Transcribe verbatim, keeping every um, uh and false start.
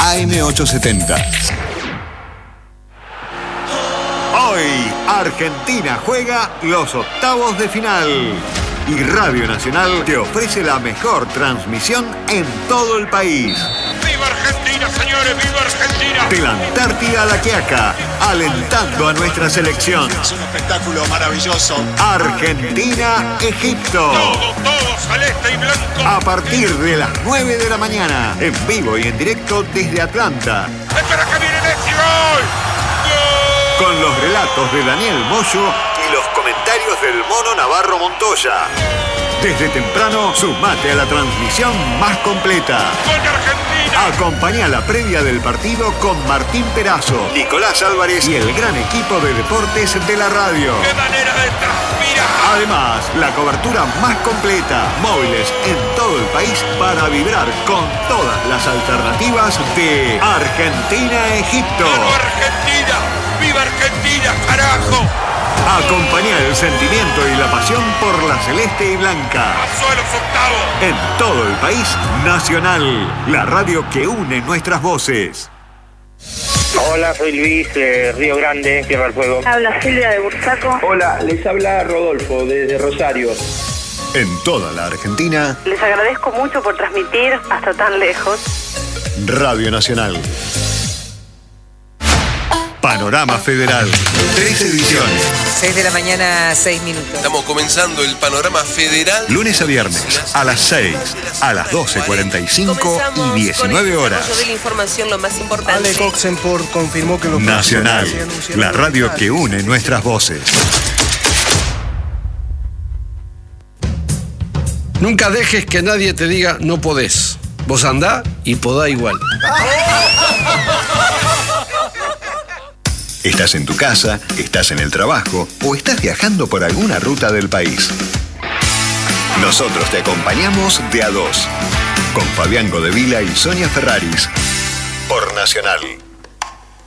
A M ochocientos setenta. Hoy, Argentina juega los octavos de final. Y Radio Nacional te ofrece la mejor transmisión en todo el país. ¡Viva Argentina, señores! ¡Viva Argentina! De la Antártida a la Quiaca, alentando a nuestra selección. Es un espectáculo maravilloso. Argentina-Egipto. Todo, todo celeste y blanco. A partir de las nueve de la mañana, en vivo y en directo desde Atlanta. ¡Espera que viene Messi! ¡Gol! ¡Gol! Con los relatos de Daniel Moyo y los comentarios del Mono Navarro Montoya. Desde temprano, sumate a la transmisión más completa. ¡Gol de Argentina! Acompañá la previa del partido con Martín Perazo, Nicolás Álvarez y el gran equipo de deportes de la radio. ¡Qué manera de transpirar! Además, la cobertura más completa, móviles en todo el país para vibrar con todas las alternativas de Argentina-Egipto. ¡Vamos Argentina! ¡Viva Argentina, carajo! Acompañá el sentimiento y la pasión por la celeste y blanca. ¡Pasó a los octavos! En todo el país, Nacional, la radio que une nuestras voces. Hola, soy Luis de Río Grande, Tierra del Fuego. Habla Silvia de Bursaco. Hola, les habla Rodolfo desde Rosario. En toda la Argentina, Les agradezco mucho por transmitir hasta tan lejos. Radio Nacional. Panorama Federal. Tres ediciones. seis de la mañana, seis minutos. Estamos comenzando el Panorama Federal. Lunes a viernes, a las seis, a las doce cuarenta y cinco y diecinueve horas. De la información, lo más importante. Ale Oxenport confirmó que lo Nacional, la radio que une nuestras voces. Nunca dejes que nadie te diga no podés. Vos andá y podá igual. Estás en tu casa, estás en el trabajo o estás viajando por alguna ruta del país. Nosotros te acompañamos de a dos, con Fabián Godevila y Sonia Ferraris, por Nacional.